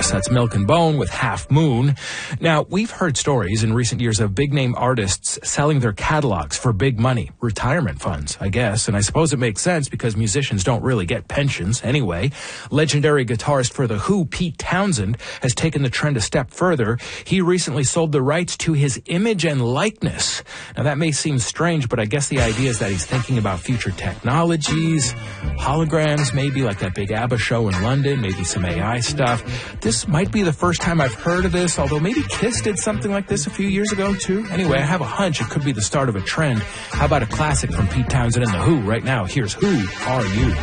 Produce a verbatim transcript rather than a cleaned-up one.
Yes, that's Milk and Bone with Half Moon. Now, we've heard stories in recent years of big-name artists selling their catalogs for big money, retirement funds, I guess, and I suppose it makes sense because musicians don't really get pensions anyway. Legendary guitarist for The Who, Pete Townsend, has taken the trend a step further. He recently sold the rights to his image and likeness. Now, that may seem strange, but I guess the idea is that he's thinking about future technologies, holograms, maybe like that big ABBA show in London, maybe some A I stuff. This might be the first time I've heard of this, although maybe Kiss did something like this a few years ago, too. Anyway, I have a hunch it could be the start of a trend. How about a classic from Pete Townsend and The Who right now? Here's Who Are You?